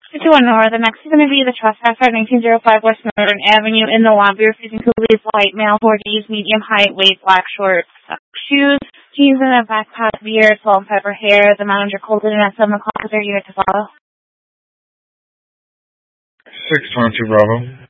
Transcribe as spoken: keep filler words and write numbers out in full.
fifty-one North, the next is going to be the trespasser at nineteen oh five West Northern Avenue in the lobby, refusing to leave. White male, forties, medium height, weight, black shorts, shoes, jeans, and a backpack, beard, salt and pepper hair. The manager called in at seven o'clock. Is there a unit to follow? six twenty-two Bravo.